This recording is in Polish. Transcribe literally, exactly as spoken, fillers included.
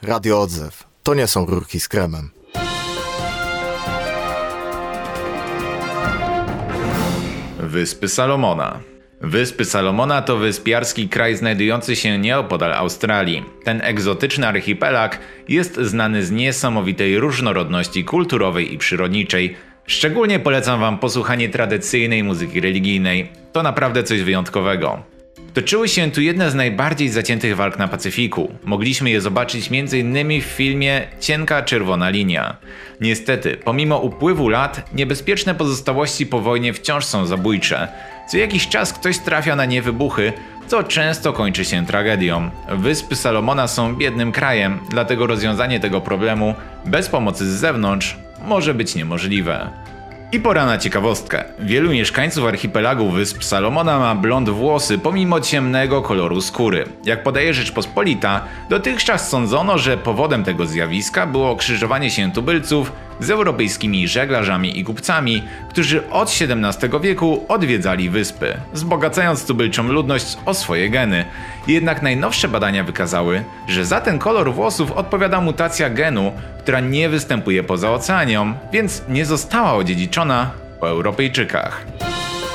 Radio Odzew. To nie są rurki z kremem. Wyspy Salomona. Wyspy Salomona to wyspiarski kraj znajdujący się nieopodal Australii. Ten egzotyczny archipelag jest znany z niesamowitej różnorodności kulturowej i przyrodniczej. Szczególnie polecam wam posłuchanie tradycyjnej muzyki religijnej. To naprawdę coś wyjątkowego. Toczyły się tu jedne z najbardziej zaciętych walk na Pacyfiku. Mogliśmy je zobaczyć między innymi w filmie Cienka czerwona linia. Niestety, pomimo upływu lat, niebezpieczne pozostałości po wojnie wciąż są zabójcze. Co jakiś czas ktoś trafia na nie wybuchy, co często kończy się tragedią. Wyspy Salomona są biednym krajem, dlatego rozwiązanie tego problemu bez pomocy z zewnątrz może być niemożliwe. I pora na ciekawostkę. Wielu mieszkańców archipelagu Wysp Salomona ma blond włosy pomimo ciemnego koloru skóry. Jak podaje Rzeczpospolita, dotychczas sądzono, że powodem tego zjawiska było krzyżowanie się tubylców z europejskimi żeglarzami i kupcami, którzy od siedemnastego wieku odwiedzali wyspy, wzbogacając tubylczą ludność o swoje geny. Jednak najnowsze badania wykazały, że za ten kolor włosów odpowiada mutacja genu, która nie występuje poza oceanią, więc nie została odziedziczona po Europejczykach.